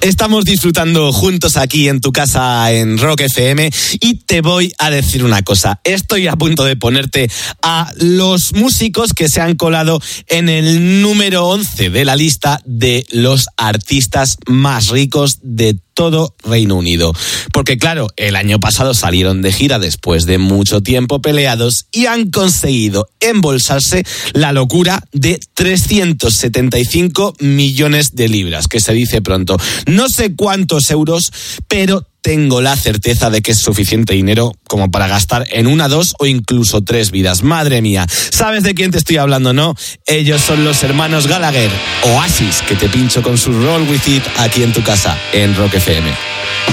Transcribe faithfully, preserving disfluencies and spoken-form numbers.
Estamos disfrutando juntos aquí en tu casa en Rock F M y te voy a decir una cosa. Estoy a punto de ponerte a los músicos que se han colado en el número once de la lista de los artistas más ricos de todo Reino Unido. Porque claro, el año pasado salieron de gira después de mucho tiempo peleados y han conseguido embolsarse la locura de trescientos setenta y cinco millones de libras, que se dice pronto. No sé cuántos euros, pero tengo la certeza de que es suficiente dinero como para gastar en una, dos o incluso tres vidas. Madre mía, ¿sabes de quién te estoy hablando, no? Ellos son los hermanos Gallagher, Oasis, que te pincho con su Roll With It aquí en tu casa, en Rock F M.